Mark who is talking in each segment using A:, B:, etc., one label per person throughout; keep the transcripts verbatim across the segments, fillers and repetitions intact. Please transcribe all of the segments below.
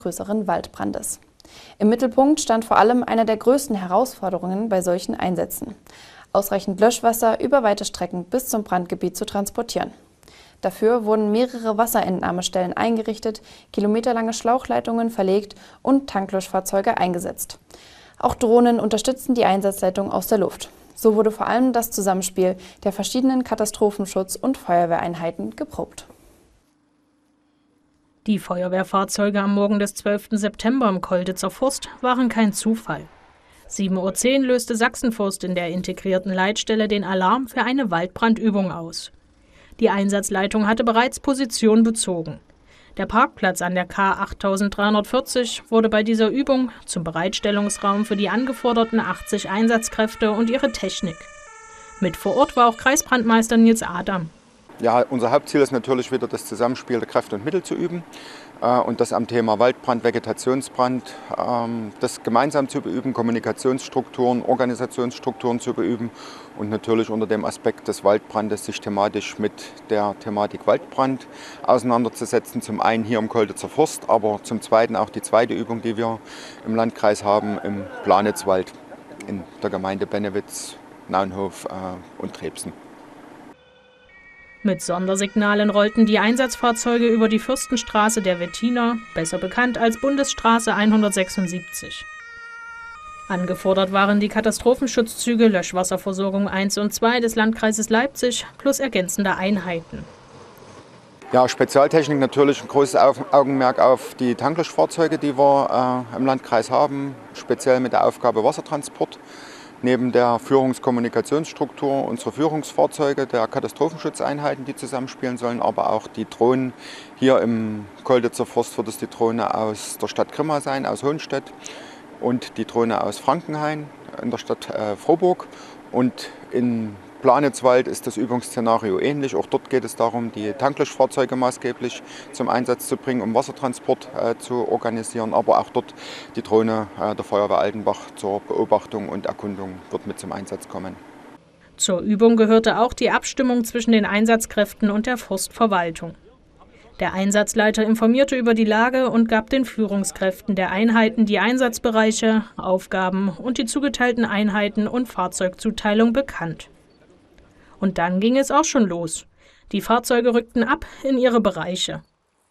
A: größeren Waldbrandes. Im Mittelpunkt stand vor allem eine der größten Herausforderungen bei solchen Einsätzen: ausreichend Löschwasser über weite Strecken bis zum Brandgebiet zu transportieren. Dafür wurden mehrere Wasserentnahmestellen eingerichtet, kilometerlange Schlauchleitungen verlegt und Tanklöschfahrzeuge eingesetzt. Auch Drohnen unterstützten die Einsatzleitung aus der Luft. So wurde vor allem das Zusammenspiel der verschiedenen Katastrophenschutz- und Feuerwehreinheiten geprobt.
B: Die Feuerwehrfahrzeuge am Morgen des zwölften September im Kolditzer Forst waren kein Zufall. sieben Uhr zehn löste Sachsenforst in der integrierten Leitstelle den Alarm für eine Waldbrandübung aus. Die Einsatzleitung hatte bereits Position bezogen. Der Parkplatz an der K achttausenddreihundertvierzig wurde bei dieser Übung zum Bereitstellungsraum für die angeforderten achtzig Einsatzkräfte und ihre Technik. Mit vor Ort war auch Kreisbrandmeister Nils Adam.
C: Ja, unser Hauptziel ist natürlich wieder das Zusammenspiel der Kräfte und Mittel zu üben äh, und das am Thema Waldbrand, Vegetationsbrand, ähm, das gemeinsam zu beüben, Kommunikationsstrukturen, Organisationsstrukturen zu beüben und natürlich unter dem Aspekt des Waldbrandes sich thematisch mit der Thematik Waldbrand auseinanderzusetzen. Zum einen hier im Kolditzer Forst, aber zum zweiten auch die zweite Übung, die wir im Landkreis haben, im Planitzwald in der Gemeinde Bennewitz, Naunhof äh, und Trebsen.
B: Mit Sondersignalen rollten die Einsatzfahrzeuge über die Fürstenstraße der Wettiner, besser bekannt als Bundesstraße hundertsechsundsiebzig. Angefordert waren die Katastrophenschutzzüge Löschwasserversorgung eins und zwei des Landkreises Leipzig plus ergänzende Einheiten.
C: Ja, Spezialtechnik natürlich ein großes Augenmerk auf die Tanklöschfahrzeuge, die wir äh, im Landkreis haben, speziell mit der Aufgabe Wassertransport. Neben der Führungskommunikationsstruktur unsere Führungsfahrzeuge, der Katastrophenschutzeinheiten, die zusammenspielen sollen, aber auch die Drohnen. Hier im Kolditzer Forst wird es die Drohne aus der Stadt Grimma sein, aus Hohenstedt, und die Drohne aus Frankenhain in der Stadt äh, Frohburg. Und in Planitzwald ist das Übungsszenario ähnlich. Auch dort geht es darum, die Tanklöschfahrzeuge maßgeblich zum Einsatz zu bringen, um Wassertransport äh, zu organisieren. Aber auch dort die Drohne äh, der Feuerwehr Altenbach zur Beobachtung und Erkundung wird mit zum Einsatz kommen.
B: Zur Übung gehörte auch die Abstimmung zwischen den Einsatzkräften und der Forstverwaltung. Der Einsatzleiter informierte über die Lage und gab den Führungskräften der Einheiten die Einsatzbereiche, Aufgaben und die zugeteilten Einheiten und Fahrzeugzuteilung bekannt. Und dann ging es auch schon los. Die Fahrzeuge rückten ab in ihre Bereiche.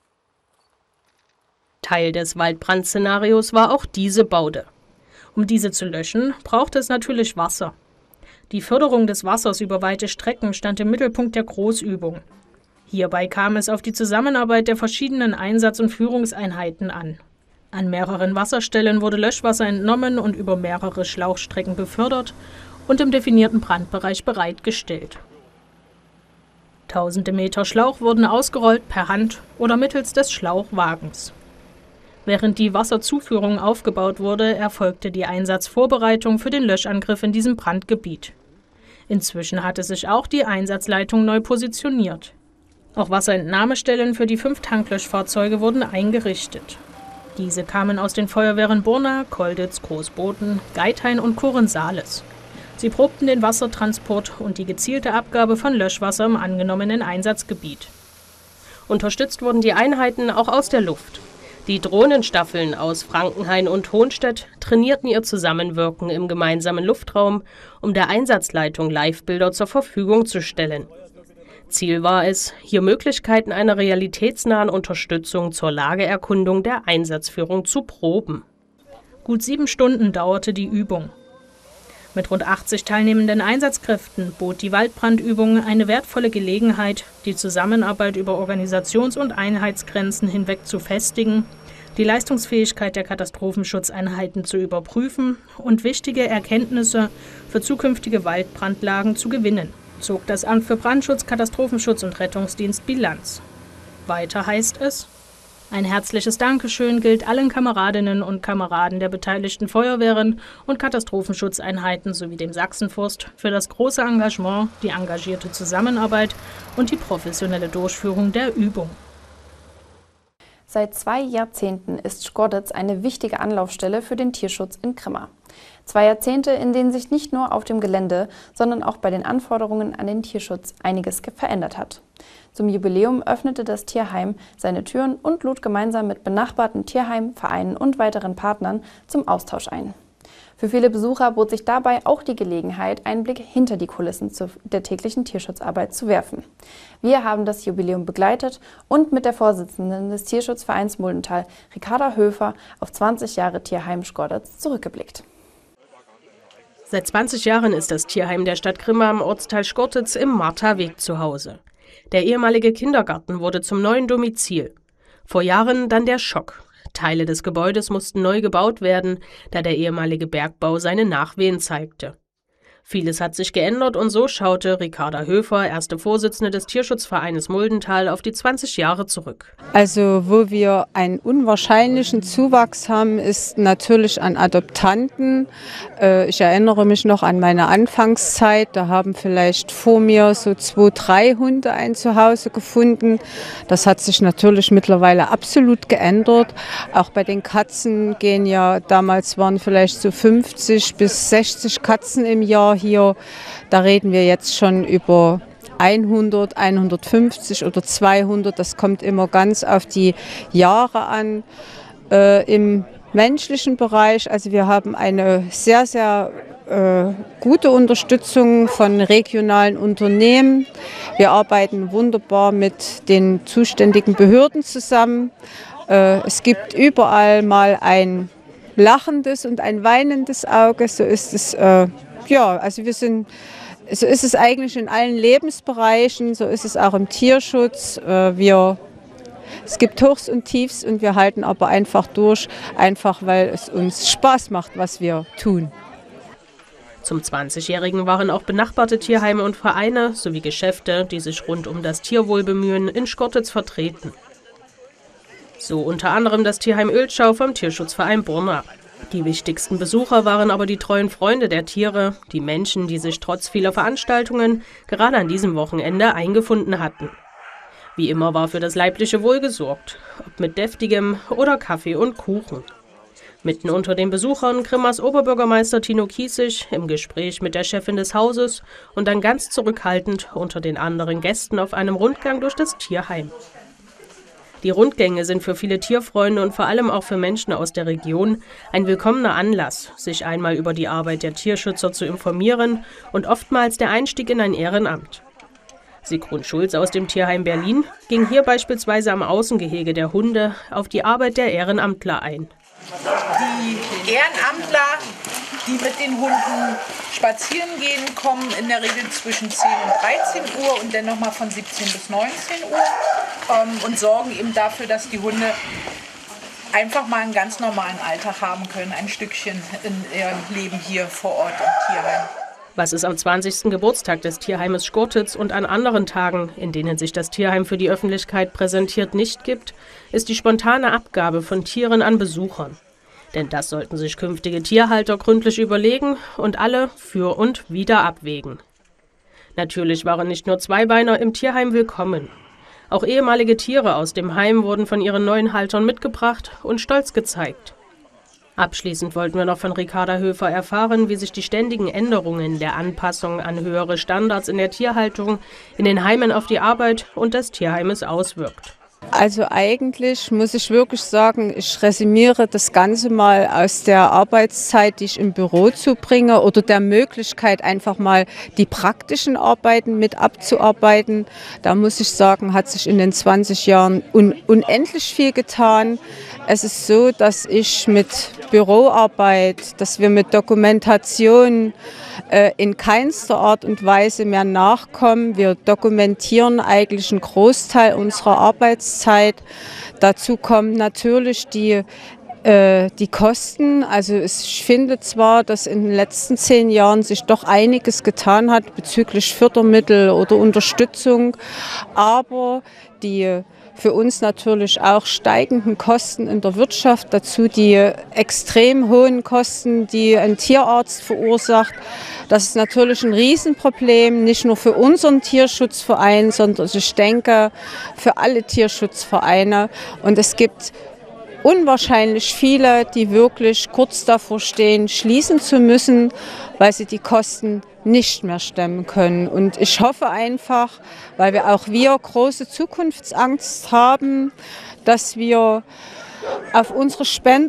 B: Teil des Waldbrandszenarios war auch diese Baude. Um diese zu löschen, brauchte es natürlich Wasser. Die Förderung des Wassers über weite Strecken stand im Mittelpunkt der Großübung. Hierbei kam es auf die Zusammenarbeit der verschiedenen Einsatz- und Führungseinheiten an. An mehreren Wasserstellen wurde Löschwasser entnommen und über mehrere Schlauchstrecken befördert und im definierten Brandbereich bereitgestellt. Tausende Meter Schlauch wurden ausgerollt per Hand oder mittels des Schlauchwagens. Während die Wasserzuführung aufgebaut wurde, erfolgte die Einsatzvorbereitung für den Löschangriff in diesem Brandgebiet. Inzwischen hatte sich auch die Einsatzleitung neu positioniert. Auch Wasserentnahmestellen für die fünf Tanklöschfahrzeuge wurden eingerichtet. Diese kamen aus den Feuerwehren Borna, Kolditz, Großboden, Geithain und Kohren-Sahles. Sie probten den Wassertransport und die gezielte Abgabe von Löschwasser im angenommenen Einsatzgebiet. Unterstützt wurden die Einheiten auch aus der Luft. Die Drohnenstaffeln aus Frankenhain und Hohenstedt trainierten ihr Zusammenwirken im gemeinsamen Luftraum, um der Einsatzleitung Livebilder zur Verfügung zu stellen. Ziel war es, hier Möglichkeiten einer realitätsnahen Unterstützung zur Lageerkundung der Einsatzführung zu proben. Gut sieben Stunden dauerte die Übung. Mit rund achtzig teilnehmenden Einsatzkräften bot die Waldbrandübung eine wertvolle Gelegenheit, die Zusammenarbeit über Organisations- und Einheitsgrenzen hinweg zu festigen, die Leistungsfähigkeit der Katastrophenschutzeinheiten zu überprüfen und wichtige Erkenntnisse für zukünftige Waldbrandlagen zu gewinnen, zog das Amt für Brandschutz, Katastrophenschutz und Rettungsdienst Bilanz. Weiter heißt es: Ein herzliches Dankeschön gilt allen Kameradinnen und Kameraden der beteiligten Feuerwehren und Katastrophenschutzeinheiten sowie dem Sachsenforst für das große Engagement, die engagierte Zusammenarbeit und die professionelle Durchführung der Übung.
A: Seit zwei Jahrzehnten ist Schkorditz eine wichtige Anlaufstelle für den Tierschutz in Grimma. Zwei Jahrzehnte, in denen sich nicht nur auf dem Gelände, sondern auch bei den Anforderungen an den Tierschutz einiges verändert hat. Zum Jubiläum öffnete das Tierheim seine Türen und lud gemeinsam mit benachbarten Tierheimen, Vereinen und weiteren Partnern zum Austausch ein. Für viele Besucher bot sich dabei auch die Gelegenheit, einen Blick hinter die Kulissen der täglichen Tierschutzarbeit zu werfen. Wir haben das Jubiläum begleitet und mit der Vorsitzenden des Tierschutzvereins Muldental, Ricarda Höfer, auf zwanzig Jahre Tierheim Schkorditz zurückgeblickt.
B: Seit zwanzig Jahren ist das Tierheim der Stadt Grimma im Ortsteil Schkorditz im Martha-Weg zu Hause. Der ehemalige Kindergarten wurde zum neuen Domizil. Vor Jahren dann der Schock. Teile des Gebäudes mussten neu gebaut werden, da der ehemalige Bergbau seine Nachwehen zeigte. Vieles hat sich geändert und so schaute Ricarda Höfer, erste Vorsitzende des Tierschutzvereines Muldental, auf die zwanzig Jahre zurück.
D: Also wo wir einen unwahrscheinlichen Zuwachs haben, ist natürlich an Adoptanten. Ich erinnere mich noch an meine Anfangszeit, da haben vielleicht vor mir so zwei, drei Hunde ein Zuhause gefunden. Das hat sich natürlich mittlerweile absolut geändert. Auch bei den Katzen gehen ja, damals waren vielleicht so fünfzig bis sechzig Katzen im Jahr hier. Da reden wir jetzt schon über hundert, hundertfünfzig oder zweihundert. Das kommt immer ganz auf die Jahre an. Äh, im menschlichen Bereich, also wir haben eine sehr, sehr äh, gute Unterstützung von regionalen Unternehmen. Wir arbeiten wunderbar mit den zuständigen Behörden zusammen. Äh, es gibt überall mal ein lachendes und ein weinendes Auge. So ist es, äh, ja, also wir sind, so ist es eigentlich in allen Lebensbereichen, so ist es auch im Tierschutz. Äh, wir Es gibt Hochs und Tiefs und wir halten aber einfach durch, einfach weil es uns Spaß macht, was wir tun.
B: Zum zwanzigjährigen waren auch benachbarte Tierheime und Vereine sowie Geschäfte, die sich rund um das Tierwohl bemühen, in Schkorditz vertreten. So unter anderem das Tierheim Oeltschau vom Tierschutzverein Burna. Die wichtigsten Besucher waren aber die treuen Freunde der Tiere, die Menschen, die sich trotz vieler Veranstaltungen gerade an diesem Wochenende eingefunden hatten. Wie immer war für das leibliche Wohl gesorgt, ob mit deftigem oder Kaffee und Kuchen. Mitten unter den Besuchern Grimmas Oberbürgermeister Tino Kiesig im Gespräch mit der Chefin des Hauses und dann ganz zurückhaltend unter den anderen Gästen auf einem Rundgang durch das Tierheim. Die Rundgänge sind für viele Tierfreunde und vor allem auch für Menschen aus der Region ein willkommener Anlass, sich einmal über die Arbeit der Tierschützer zu informieren und oftmals der Einstieg in ein Ehrenamt. Sigrun Schulz aus dem Tierheim Berlin ging hier beispielsweise am Außengehege der Hunde auf die Arbeit der Ehrenamtler ein.
E: Die Ehrenamtler, die mit den Hunden spazieren gehen, kommen in der Regel zwischen zehn und dreizehn Uhr und dann nochmal von siebzehn bis neunzehn Uhr ähm, und sorgen eben dafür, dass die Hunde einfach mal einen ganz normalen Alltag haben können, ein Stückchen in ihrem Leben hier vor Ort im Tierheim.
B: Was es am zwanzigsten Geburtstag des Tierheimes Schkorditz und an anderen Tagen, in denen sich das Tierheim für die Öffentlichkeit präsentiert, nicht gibt, ist die spontane Abgabe von Tieren an Besuchern. Denn das sollten sich künftige Tierhalter gründlich überlegen und alle für und wieder abwägen. Natürlich waren nicht nur Zweibeiner im Tierheim willkommen. Auch ehemalige Tiere aus dem Heim wurden von ihren neuen Haltern mitgebracht und stolz gezeigt. Abschließend wollten wir noch von Ricarda Höfer erfahren, wie sich die ständigen Änderungen der Anpassung an höhere Standards in der Tierhaltung in den Heimen auf die Arbeit und des Tierheimes auswirkt.
D: Also eigentlich muss ich wirklich sagen, ich resümiere das Ganze mal aus der Arbeitszeit, die ich im Büro zubringe oder der Möglichkeit, einfach mal die praktischen Arbeiten mit abzuarbeiten. Da muss ich sagen, hat sich in den zwanzig Jahren un- unendlich viel getan. Es ist so, dass ich mit Büroarbeit, dass wir mit Dokumentation äh, in keinster Art und Weise mehr nachkommen. Wir dokumentieren eigentlich einen Großteil unserer Arbeitszeit. Dazu kommen natürlich die äh, die Kosten. Also ich finde zwar, dass in den letzten zehn Jahren sich doch einiges getan hat bezüglich Fördermittel oder Unterstützung, aber die für uns natürlich auch steigenden Kosten in der Wirtschaft, dazu die extrem hohen Kosten, die ein Tierarzt verursacht. Das ist natürlich ein Riesenproblem, nicht nur für unseren Tierschutzverein, sondern ich denke für alle Tierschutzvereine. Und es gibt unwahrscheinlich viele, die wirklich kurz davor stehen, schließen zu müssen, weil sie die Kosten nicht mehr stemmen können. Und ich hoffe einfach, weil wir auch wir große Zukunftsangst haben, dass wir auf unsere Spenden